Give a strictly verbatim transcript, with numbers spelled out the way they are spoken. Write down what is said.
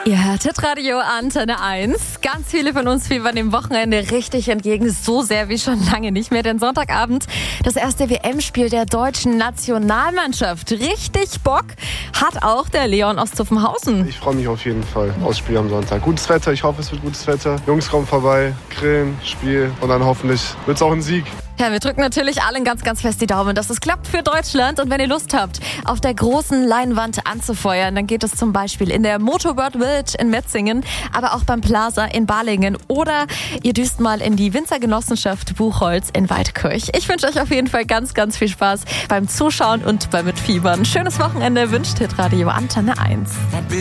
Ihr hört Hitradio Antenne eins. Ganz viele von uns fiebern dem Wochenende richtig entgegen, so sehr wie schon lange nicht mehr. Denn Sonntagabend das erste W M-Spiel der deutschen Nationalmannschaft. Richtig Bock hat auch der Leon aus Zuffenhausen. Ich freue mich auf jeden Fall aufs Spiel am Sonntag. Gutes Wetter, ich hoffe, es wird gutes Wetter. Jungs kommen vorbei, grillen, Spiel und dann hoffentlich wird es auch ein Sieg. Ja, wir drücken natürlich allen ganz, ganz fest die Daumen, dass es klappt für Deutschland. Und wenn ihr Lust habt, auf der großen Leinwand anzufeuern, dann geht es zum Beispiel in der Motorbird Village in Metzingen, aber auch beim Plaza in Balingen. Oder ihr düst mal in die Winzergenossenschaft Buchholz in Waldkirch. Ich wünsche euch auf jeden Fall ganz, ganz viel Spaß beim Zuschauen und beim Mitfiebern. Schönes Wochenende wünscht Hitradio Antenne eins.